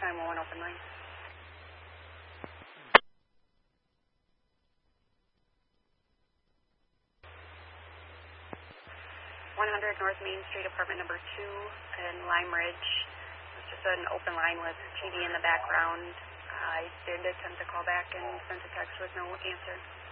911 open line. 100 North Main Street, apartment number 2 in Lime Ridge. It's just an open line with TV in the background. I did attempt to call back and sent a text with no answer.